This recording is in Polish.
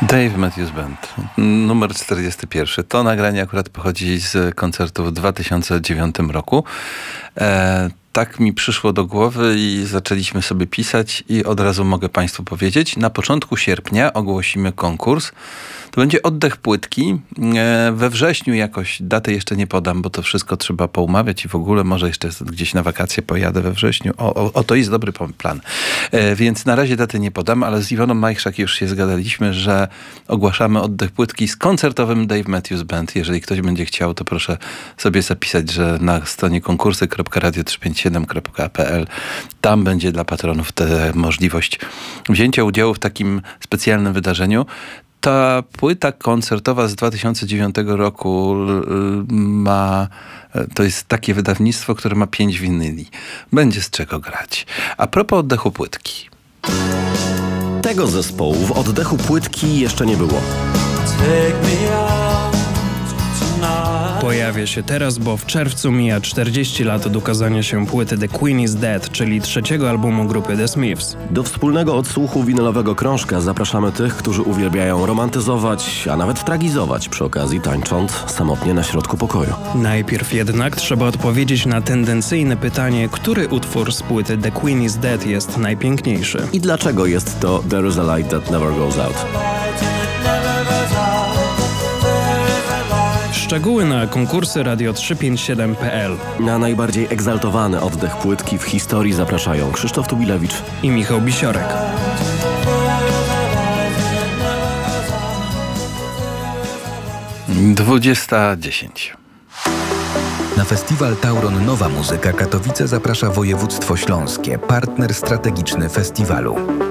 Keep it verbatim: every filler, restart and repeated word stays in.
Dave Matthews Band, numer czterdziesty pierwszy. To nagranie akurat pochodzi z koncertu w dwa tysiące dziewiątym roku. E, tak mi przyszło do głowy i zaczęliśmy sobie pisać i od razu mogę Państwu powiedzieć, na początku sierpnia ogłosimy konkurs. To będzie oddech płytki. E, we wrześniu jakoś, datę jeszcze nie podam, bo to wszystko trzeba poumawiać i w ogóle może jeszcze gdzieś na wakacje pojadę we wrześniu. O, o, o to jest dobry plan. E, więc na razie daty nie podam, ale z Iwoną Majchrzak już się zgadaliśmy, że ogłaszamy oddech płytki z koncertowym Dave Matthews Band. Jeżeli ktoś będzie chciał, to proszę sobie zapisać, że na stronie konkursy kropka radio trzysta pięćdziesiąt siedem kropka p l tam będzie dla patronów te możliwość wzięcia udziału w takim specjalnym wydarzeniu. Ta płyta koncertowa z dwa tysiące dziewiątego roku ma, to jest takie wydawnictwo, które ma pięć winyli. Będzie z czego grać. A propos oddechu płytki. Tego zespołu w oddechu płytki jeszcze nie było. Pojawia się teraz, bo w czerwcu mija czterdzieści lat od ukazania się płyty The Queen is Dead, czyli trzeciego albumu grupy The Smiths. Do wspólnego odsłuchu winylowego krążka zapraszamy tych, którzy uwielbiają romantyzować, a nawet tragizować przy okazji, tańcząc samotnie na środku pokoju. Najpierw jednak trzeba odpowiedzieć na tendencyjne pytanie, który utwór z płyty The Queen is Dead jest najpiękniejszy. I dlaczego jest to There is a light that never goes out. Szczegóły na konkursy radio trzysta pięćdziesiąt siedem kropka p l. Na najbardziej egzaltowany oddech płytki w historii zapraszają Krzysztof Tubilewicz i Michał Bisiorek. dwudziesta dziesięć. Na festiwal Tauron Nowa Muzyka Katowice zaprasza województwo śląskie, partner strategiczny festiwalu.